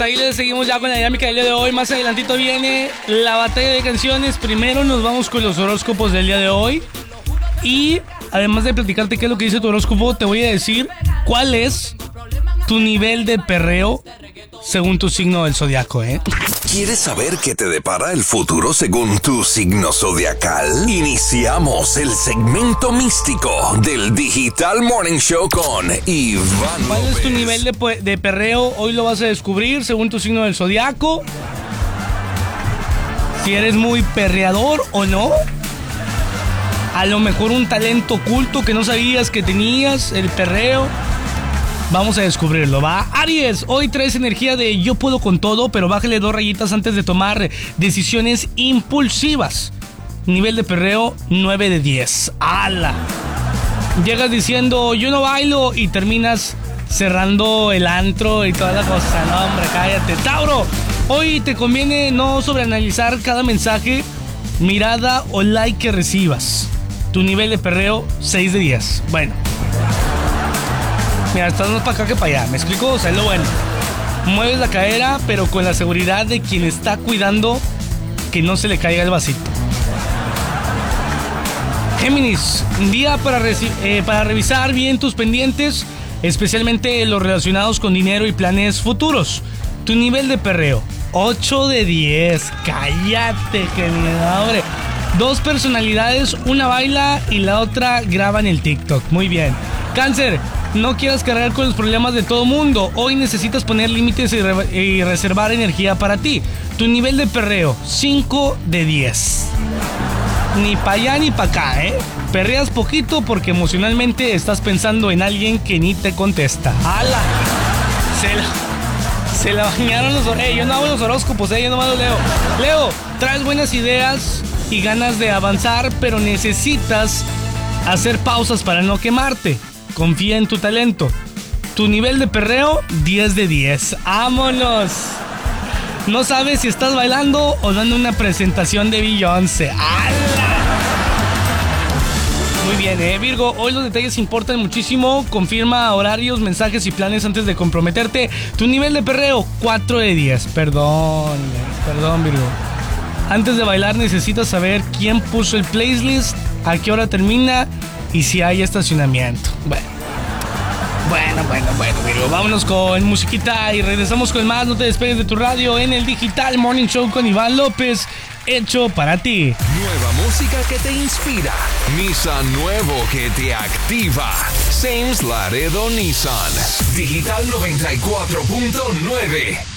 Ahí le seguimos ya con la dinámica del día de hoy. Más adelantito viene la batalla de canciones. Primero nos vamos con los horóscopos del día de hoy. Y además de platicarte qué es lo que dice tu horóscopo, te voy a decir cuál es tu nivel de perreo según tu signo del zodiaco, ¿eh? ¿Quieres saber qué te depara el futuro según tu signo zodiacal? Iniciamos el segmento místico del Digital Morning Show con Iván ¿Cuál López? es tu nivel de perreo? Hoy lo vas a descubrir según tu signo del zodiaco. Si eres muy perreador o no. A lo mejor un talento oculto que no sabías que tenías, el perreo. Vamos a descubrirlo, ¿va? Aries, hoy traes energía de yo puedo con todo, pero bájale 2 rayitas antes de tomar decisiones impulsivas. Nivel de perreo 9 de 10. ¡Hala! Llegas diciendo yo no bailo y terminas cerrando el antro y toda la cosa. No, hombre, cállate. Tauro, hoy te conviene no sobreanalizar cada mensaje, mirada o like que recibas. Tu nivel de perreo 6 de 10. Bueno. Mira, estás más para acá que para allá, ¿me explico? O sea, es lo bueno. Mueves la cadera, pero con la seguridad de quien está cuidando que no se le caiga el vasito. Géminis, un día para revisar bien tus pendientes, especialmente los relacionados con dinero y planes futuros. Tu nivel de perreo, 8 de 10. Cállate, genial, hombre. 2 personalidades, una baila y la otra graba en el TikTok. Muy bien. Cáncer, no quieras cargar con los problemas de todo mundo. Hoy necesitas poner límites y reservar energía para ti. Tu nivel de perreo, 5 de 10. Ni para allá ni para acá, ¿eh? Perreas poquito porque emocionalmente estás pensando en alguien que ni te contesta. ¡Hala! Se la bañaron los horóscopos. Yo no hago los horóscopos, yo nomás los leo. Leo, traes buenas ideas y ganas de avanzar, pero necesitas hacer pausas para no quemarte. Confía en tu talento. Tu nivel de perreo, 10 de 10. ¡Vámonos! No sabes si estás bailando o dando una presentación de Beyoncé. ¡Hala! Muy bien, Virgo, hoy los detalles importan muchísimo. Confirma horarios, mensajes y planes antes de comprometerte. Tu nivel de perreo, 4 de 10. Perdón, Virgo. Antes de bailar necesitas saber quién puso el playlist, a qué hora termina y si hay estacionamiento. Bueno, Virgo, vámonos con musiquita y regresamos con más. No te despegues de tu radio en el Digital Morning Show con Iván López, hecho para ti. Nueva música que te inspira. Nissan nuevo que te activa. Sims Laredo Nissan. Digital 94.9.